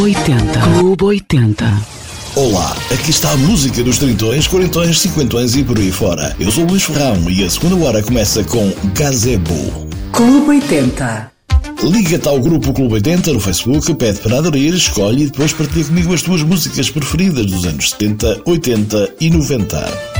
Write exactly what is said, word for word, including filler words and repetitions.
oitenta. Clube oitenta. Olá, aqui está a música dos trintões, quarentões, cinquentões e por aí fora. Eu sou o Luís Ferrão e a segunda hora começa com Gazebo. Clube oitenta. Liga-te ao grupo Clube oitenta no Facebook, pede para aderir, escolhe e depois partilha comigo as tuas músicas preferidas dos anos setenta, oitenta e noventa.